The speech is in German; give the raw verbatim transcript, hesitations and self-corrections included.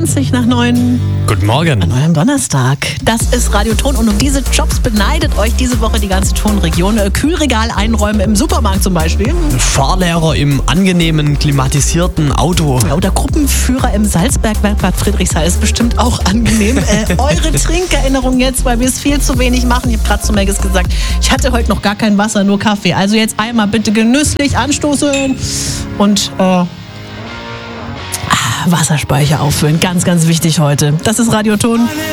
zwanzig nach neun. Guten Morgen. An eurem Donnerstag. Das ist Radio Ton und um diese Jobs beneidet euch diese Woche die ganze Tonregion. Kühlregal einräumen im Supermarkt zum Beispiel. Fahrlehrer im angenehmen, klimatisierten Auto. Ja, oder Gruppenführer im Salzbergwerk Bad Friedrichshall ist bestimmt auch angenehm. äh, eure Trinkerinnerung jetzt, weil wir es viel zu wenig machen. Ich habe gerade zu Megis gesagt, ich hatte heute noch gar kein Wasser, nur Kaffee. Also jetzt einmal bitte genüsslich anstoßen und äh, Wasserspeicher auffüllen. Ganz, ganz wichtig heute. Das ist Radio Ton.